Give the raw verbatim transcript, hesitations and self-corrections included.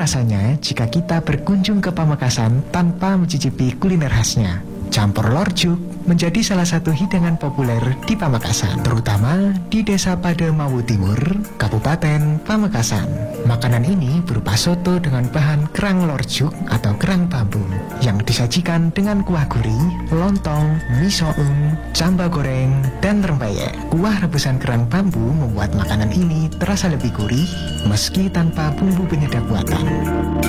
rasanya jika kita berkunjung ke Pamekasan tanpa mencicipi kuliner khasnya. Campur lorjuk menjadi salah satu hidangan populer di Pamekasan, terutama di Desa Pademawu Timur, Kabupaten Pamekasan. Makanan ini berupa soto dengan bahan kerang lorjuk atau kerang bambu yang disajikan dengan kuah gurih, lontong, mie so'ung, camba goreng, dan rempeyek. Kuah rebusan kerang bambu membuat makanan ini terasa lebih gurih meski tanpa bumbu penyedap buatan.